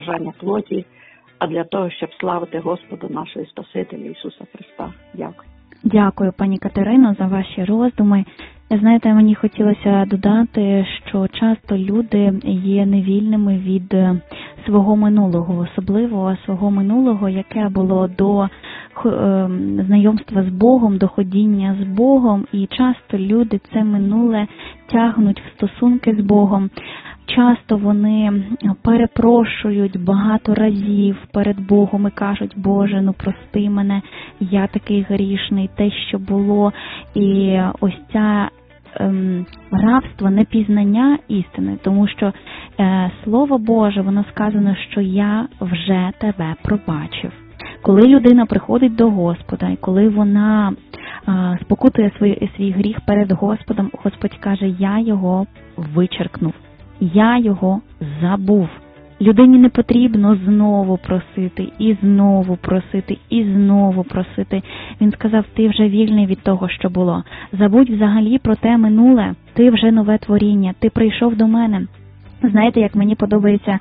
бажання плоті, а для того, щоб славити Господа нашого Спасителя Ісуса Христа. Дякую. Дякую, пані Катерино, за ваші роздуми. Знаєте, мені хотілося додати, що часто люди є невільними від свого минулого, особливо свого минулого, яке було до знайомства з Богом, до ходіння з Богом, і часто люди це минуле тягнуть в стосунки з Богом. Часто вони перепрошують багато разів перед Богом і кажуть: Боже, ну прости мене, я такий грішний, те, що було. І ось ця рабство, непізнання істини, тому що Слово Боже, воно сказано, що я вже тебе пробачив. Коли людина приходить до Господа, і коли вона спокутує свій гріх перед Господом, Господь каже: я його вичеркнув, я його забув. Людині не потрібно знову просити, і знову просити, і знову просити. Він сказав: ти вже вільний від того, що було. Забудь взагалі про те минуле, ти вже нове творіння, ти прийшов до мене. Знаєте, як мені подобається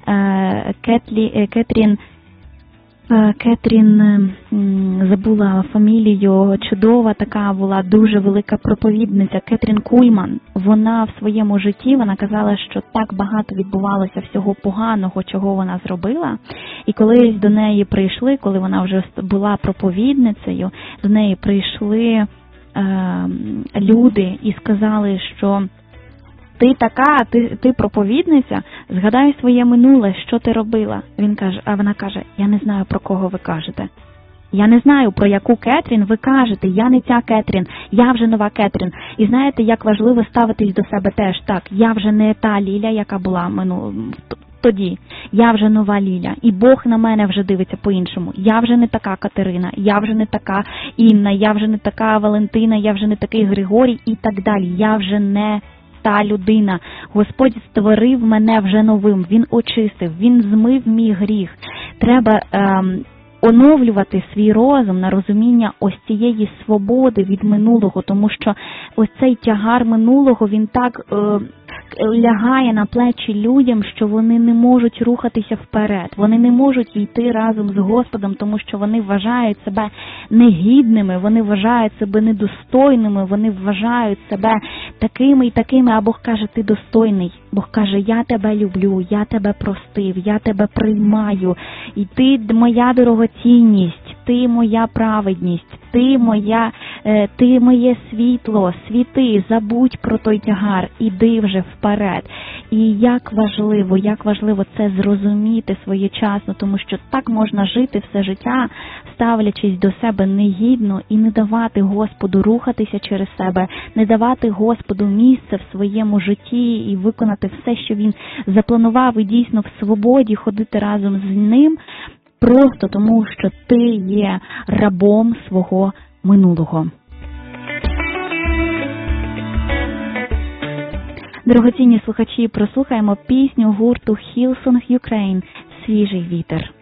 Кетрін, забула фамілію, чудова така була, дуже велика проповідниця, Кетрін Кульман. Вона в своєму житті, вона казала, що так багато відбувалося всього поганого, чого вона зробила. І коли до неї прийшли, коли вона вже була проповідницею, до неї прийшли люди і сказали, що ти така, ти проповідниця, згадай своє минуле, що ти робила. А вона каже: я не знаю, про кого ви кажете. Я не знаю, про яку Кетрін ви кажете. Я не ця Кетрін, я вже нова Кетрін. І знаєте, як важливо ставитись до себе теж так. Я вже не та Ліля, яка була тоді. Я вже нова Ліля. І Бог на мене вже дивиться по-іншому. Я вже не така Катерина, я вже не така Інна, я вже не така Валентина, я вже не такий Григорій і так далі. Я вже не та людина. Господь створив мене вже новим. Він очистив, Він змив мій гріх. Треба оновлювати свій розум на розуміння ось цієї свободи від минулого, тому що ось цей тягар минулого, він так лягає на плечі людям, що вони не можуть рухатися вперед. Вони не можуть йти разом з Господом, тому що вони вважають себе негідними, вони вважають себе недостойними, вони вважають себе такими і такими, а Бог каже: ти достойний. Бог каже: я тебе люблю, я тебе простив, я тебе приймаю, і ти моя дорогоцінність, ти моя праведність, ти моє світло, світи, забудь про той тягар, іди вже вперед. І як важливо це зрозуміти своєчасно, тому що так можна жити все життя, ставлячись до себе негідно і не давати Господу рухатися через себе, не давати Господу місце в своєму житті і виконати все, що Він запланував, і дійсно в свободі ходити разом з Ним, просто тому, що ти є рабом свого минулого. Дорогоцінні слухачі, прослухаємо пісню гурту Hillsong Ukraine «Свіжий вітер».